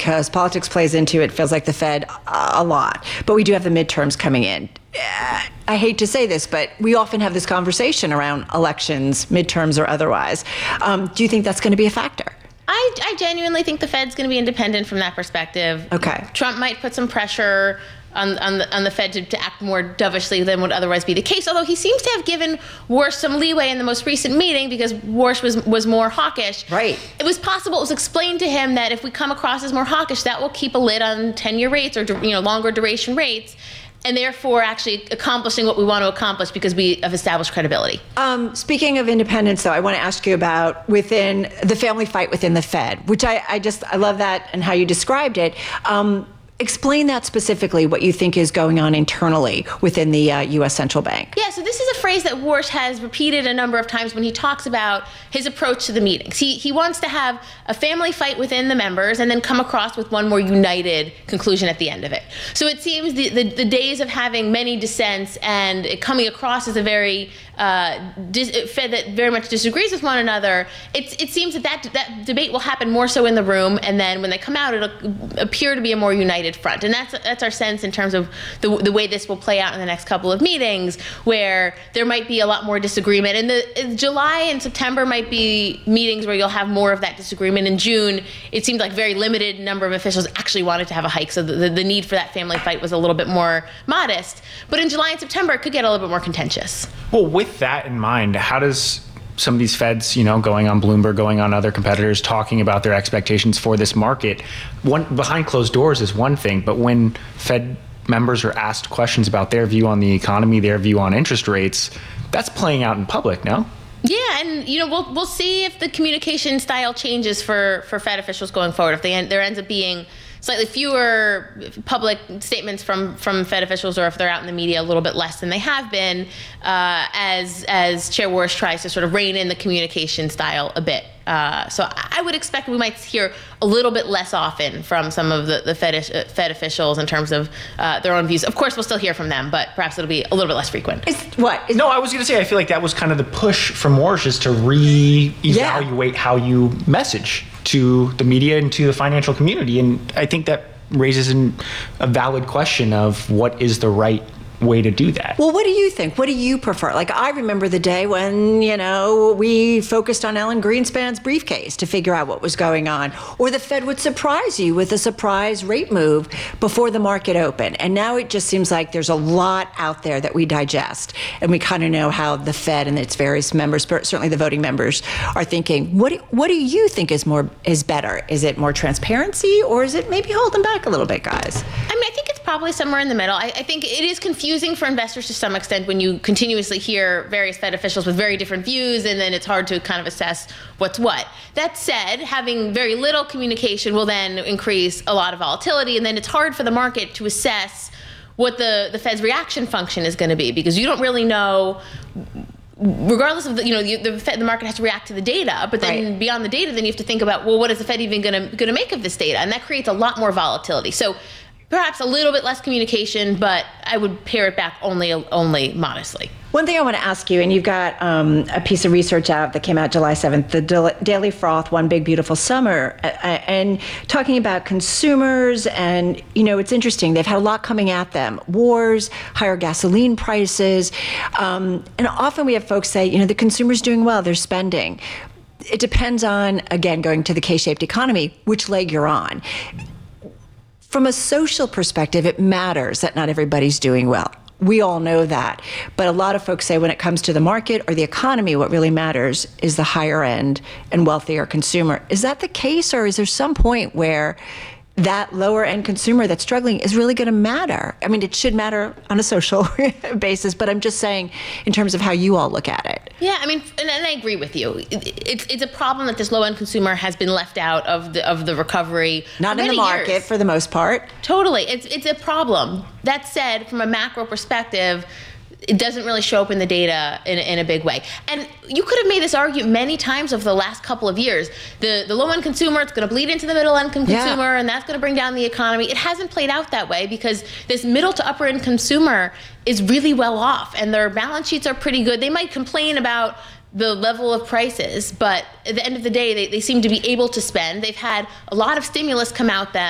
because politics plays into it. Feels like the Fed a lot. But we do have the midterms coming in. I hate to say this, but we often have this conversation around elections, midterms or otherwise. Do you think that's going to be a factor? I genuinely think the Fed's going to be independent from that perspective. Okay. Trump might put some pressure on the Fed to act more dovishly than would otherwise be the case, although he seems to have given Warsh some leeway in the most recent meeting because Warsh was more hawkish. Right. It was explained to him that if we come across as more hawkish, that will keep a lid on 10-year rates or longer duration rates, and therefore actually accomplishing what we want to accomplish because we have established credibility. Speaking of independence, though, I want to ask you about within the family fight within the Fed, which I love that and how you described it. Explain that specifically, what you think is going on internally within the U.S. Central Bank. Yeah, so this is a phrase that Warsh has repeated a number of times when he talks about his approach to the meetings. He wants to have a family fight within the members and then come across with one more united conclusion at the end of it. So it seems the days of having many dissents and it coming across as a very Fed that very much disagrees with one another, it seems that debate will happen more so in the room, and then when they come out, it'll appear to be a more united front. And that's our sense in terms of the way this will play out in the next couple of meetings, where there might be a lot more disagreement. And July and September might be meetings where you'll have more of that disagreement. In June, it seemed like very limited number of officials actually wanted to have a hike, so the need for that family fight was a little bit more modest. But in July and September, it could get a little bit more contentious. Well, with that in mind, how does some of these Feds, going on Bloomberg, going on other competitors, talking about their expectations for this market, behind closed doors is one thing, but when Fed members are asked questions about their view on the economy, their view on interest rates, that's playing out in public, no? Yeah, and we'll see if the communication style changes for Fed officials going forward. If there ends up being slightly fewer public statements from Fed officials, or if they're out in the media a little bit less than they have been, as Chair Warsh tries to sort of rein in the communication style a bit. So I would expect we might hear a little bit less often from some of the Fed officials in terms of their own views. Of course, we'll still hear from them, but perhaps it'll be a little bit less frequent. No, I was going to say, I feel like that was kind of the push from Warsh, is to re-evaluate how you message to the media and to the financial community. And I think that raises a valid question of what is the right way to do that. Well, what do you think? What do you prefer? Like, I remember the day when, we focused on Alan Greenspan's briefcase to figure out what was going on, or the Fed would surprise you with a surprise rate move before the market opened. And now it just seems like there's a lot out there that we digest, and we kind of know how the Fed and its various members, certainly the voting members, are thinking. What do you think is better? Is it more transparency, or is it maybe holding back a little bit, guys? I think it's probably somewhere in the middle. I think it is confusing for investors to some extent when you continuously hear various Fed officials with very different views, and then it's hard to kind of assess what's what. That said, having very little communication will then increase a lot of volatility, and then it's hard for the market to assess what the Fed's reaction function is going to be, because you don't really know. Regardless of the market has to react to the data, but then beyond the data, then you have to think about, well, what is the Fed even going to make of this data, and that creates a lot more volatility. So perhaps a little bit less communication, but I would pare it back only modestly. One thing I want to ask you, and you've got a piece of research out that came out July 7th, the Daily Froth, One Big Beautiful Summer, and talking about consumers, and, it's interesting. They've had a lot coming at them. Wars, higher gasoline prices, and often we have folks say, the consumer's doing well, they're spending. It depends on, again, going to the K-shaped economy, which leg you're on. From a social perspective, it matters that not everybody's doing well. We all know that. But a lot of folks say when it comes to the market or the economy, what really matters is the higher end and wealthier consumer. Is that the case, or is there some point where that lower end consumer that's struggling is really going to matter? I mean, it should matter on a social basis, but I'm just saying in terms of how you all look at it. Yeah, and I agree with you. It's a problem that this low end consumer has been left out of the recovery. Not in the market years. For the most part. Totally, it's a problem. That said, from a macro perspective, it doesn't really show up in the data in a big way. And you could have made this argument many times over the last couple of years. The low-end consumer, it's going to bleed into the middle-end consumer, and that's going to bring down the economy. It hasn't played out that way because this middle to upper-end consumer is really well off, and their balance sheets are pretty good. They might complain about the level of prices, but at the end of the day, they seem to be able to spend. They've had a lot of stimulus come out